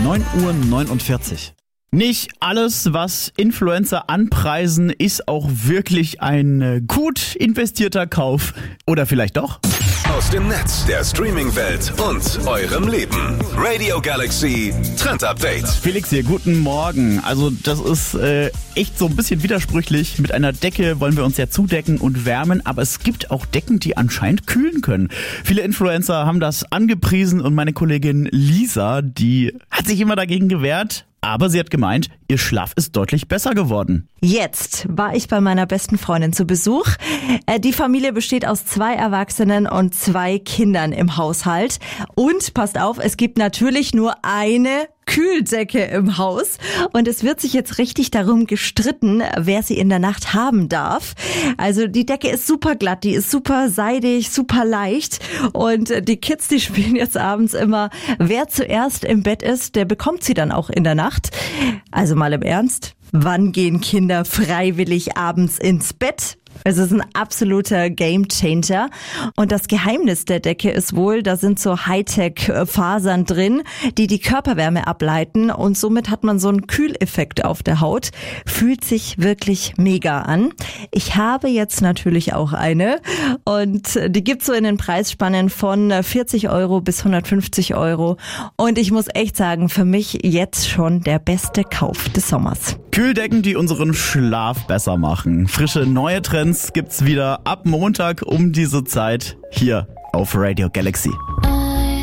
9:49 Uhr. Nicht alles, was Influencer anpreisen, ist auch wirklich ein gut investierter Kauf. Oder vielleicht doch? Aus dem Netz, der Streaming-Welt und eurem Leben. Radio Galaxy Trend Update. Felix hier, guten Morgen. Also das ist echt so ein bisschen widersprüchlich. Mit einer Decke wollen wir uns ja zudecken und wärmen, aber es gibt auch Decken, die anscheinend kühlen können. Viele Influencer haben das angepriesen und meine Kollegin Lisa, die hat sich immer dagegen gewehrt. Aber sie hat gemeint, ihr Schlaf ist deutlich besser geworden. Jetzt war ich bei meiner besten Freundin zu Besuch. Die Familie besteht aus 2 Erwachsenen und 2 Kindern im Haushalt. Und passt auf, es gibt natürlich nur eine Kühldecke im Haus. Und es wird sich jetzt richtig darum gestritten, wer sie in der Nacht haben darf. Also die Decke ist super glatt, die ist super seidig, super leicht. Und die Kids, die spielen jetzt abends immer, wer zuerst im Bett ist, der bekommt sie dann auch in der Nacht. Also mal im Ernst, wann gehen Kinder freiwillig abends ins Bett? Es ist ein absoluter Gamechanger. Und das Geheimnis der Decke ist wohl, da sind so Hightech-Fasern drin, die die Körperwärme ableiten. Und somit hat man so einen Kühleffekt auf der Haut. Fühlt sich wirklich mega an. Ich habe jetzt natürlich auch eine. Und die gibt's so in den Preisspannen von 40 Euro bis 150 Euro. Und ich muss echt sagen, für mich jetzt schon der beste Kauf des Sommers. Kühldecken, die unseren Schlaf besser machen. Frische neue Trends gibt's wieder ab Montag um diese Zeit hier auf Radio Galaxy.